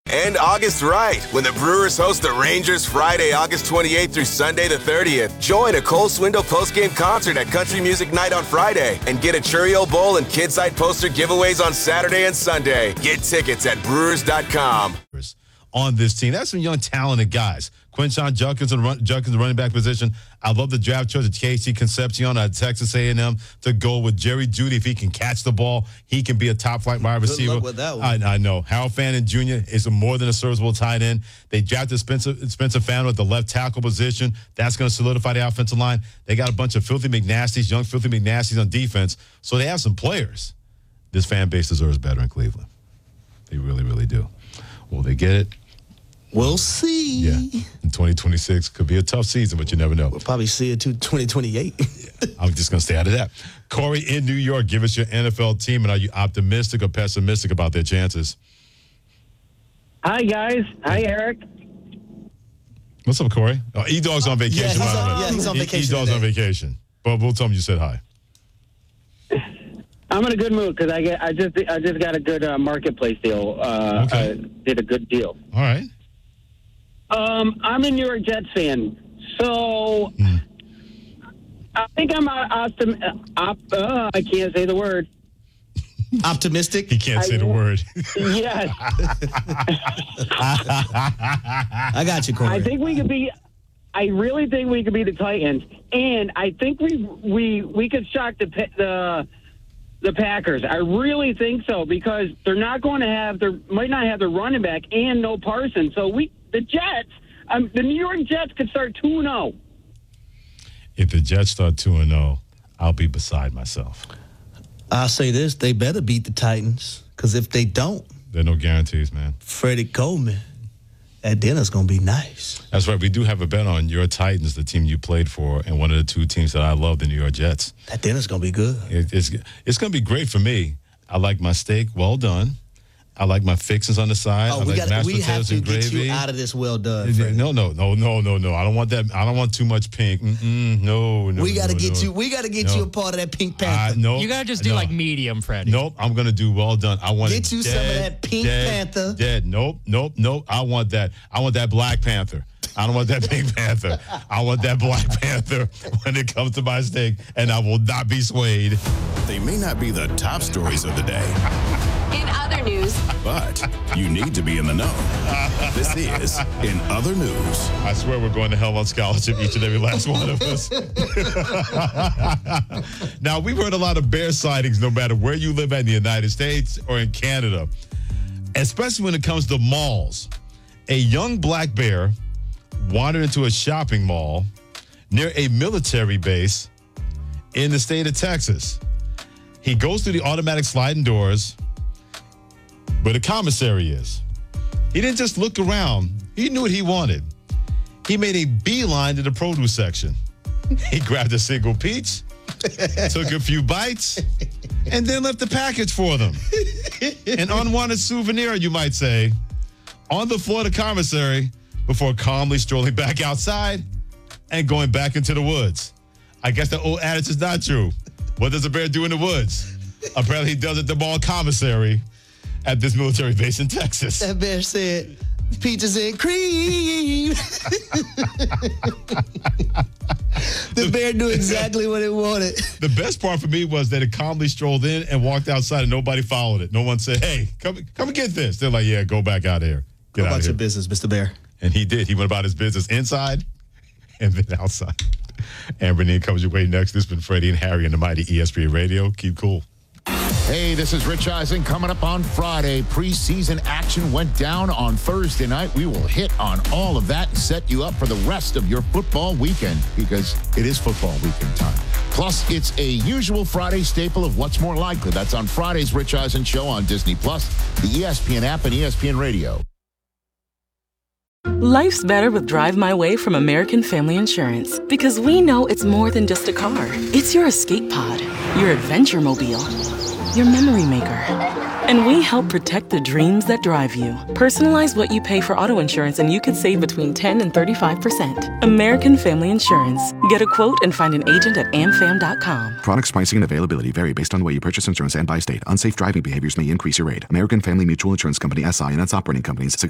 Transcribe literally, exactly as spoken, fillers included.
And August right, when the Brewers host the Rangers Friday, August twenty-eighth through Sunday the thirtieth. Join a Cole Swindle postgame concert at Country Music Night on Friday and get a Churio Bowl and Kidside poster giveaways on Saturday and Sunday. Get tickets at brewers dot com. On this team, that's some young, talented guys. Quinshon Judkins, run, Judkins, running back position. I love the draft choice of Casey Concepcion at Texas A and M to go with Jerry Jeudy. If he can catch the ball, he can be a top flight wide receiver. Good luck with that one. I, I know. Harold Fannin Junior is a more than a serviceable tight end. They drafted Spencer Spencer Fano at the left tackle position. That's going to solidify the offensive line. They got a bunch of filthy McNasties, young filthy McNasties on defense. So they have some players. This fan base deserves better in Cleveland. They really, really do. Will they get it? We'll see. Yeah. In twenty twenty-six could be a tough season, but you never know. We'll probably see it to twenty twenty-eight. Yeah, I'm just going to stay out of that. Corey in New York, give us your N F L team, and are you optimistic or pessimistic about their chances? Hi, guys. Hi, Eric. What's up, Corey? Oh, E-Dog's on vacation. Yeah, he's by the on, way. yeah, he's on vacation. E-Dog's on today. vacation. But we'll tell him you said hi. I'm in a good mood because I get I just I just got a good uh, marketplace deal. Uh, Okay. uh, did a good deal. All right. Um, I'm a New York Jets fan, so Mm. I think I'm uh, optim- uh, op- uh, I can't say the word. Optimistic? He can't I- say the word. Yes, I got you, Corey. I think we could be. I really think we could be the Titans, and I think we we we could shock the Pa- the the Packers. I really think so because they're not going to have their might not have their running back and no Parsons. So we the Jets, um, the New York Jets could start two and zero. If the Jets start two and oh, I'll be beside myself. I'll say this. They better beat the Titans because if they don't, There are no guarantees, man. Freddie Coleman, that dinner's going to be nice. That's right. We do have a bet on your Titans, the team you played for, and one of the two teams that I love, the New York Jets. That dinner's going to be good. It, it's it's going to be great for me. I like my steak well done. I like my fixings on the side. Oh, I we, like gotta, mashed we have potatoes to and get gravy. you out of this well done, Freddie. No, no, no, no, no, no. I don't want that. I don't want too much pink. Mm-mm, no, no. We got to no, get no. you. We got to get No. you a part of that Pink I, Panther. no, You gotta just do no. like medium, Freddie. Nope, I'm gonna do well done. I want Get it you dead, some of that Pink dead, Panther. Dead. Nope, nope, nope. I want that. I want that Black Panther. I don't want that Pink Panther. I want that Black Panther when it comes to my steak, and I will not be swayed. They may not be the top stories of the day, In other news, but you need to be in the know. This is In Other News. I swear we're going to hell on scholarship, each and every last one of us. Now, we've heard a lot of bear sightings no matter where you live in the United States or in Canada, especially when it comes to malls. A young black bear wandered into a shopping mall near a military base in the state of Texas. He goes through the automatic sliding doors where the commissary is. He didn't just look around. He knew what he wanted. He made a beeline to the produce section. He grabbed a single peach, took a few bites, and then left the package for them. An unwanted souvenir, you might say, on the floor of the commissary before calmly strolling back outside and going back into the woods. I guess the old adage is not true. What does a bear do in the woods? Apparently he does at the mall commissary at this military base in Texas. That bear said, peaches and cream. The bear knew exactly what it wanted. The best part for me was that it calmly strolled in and walked outside and nobody followed it. No one said, hey, come come and get this. They're like, yeah, go back out here. Get Go out about of here. your business, Mister Bear. And he did. He went about his business inside and then outside. Amber Neal comes your way next. This has been Freddie and Harry on the mighty E S P N Radio. Keep cool. Hey, this is Rich Eisen coming up on Friday. Preseason action went down on Thursday night. We will hit on all of that and set you up for the rest of your football weekend because it is football weekend time. Plus, it's a usual Friday staple of What's More Likely. That's on Friday's Rich Eisen Show on Disney Plus, the E S P N app, and E S P N Radio. Life's better with Drive My Way from American Family Insurance because we know it's more than just a car. It's your escape pod, your adventure mobile, your memory maker. And we help protect the dreams that drive you. Personalize what you pay for auto insurance and you could save between ten and thirty-five percent. American Family Insurance. Get a quote and find an agent at am fam dot com. Products, pricing, and availability vary based on the way you purchase insurance and by state. Unsafe driving behaviors may increase your rate. American Family Mutual Insurance Company, S I and its operating companies.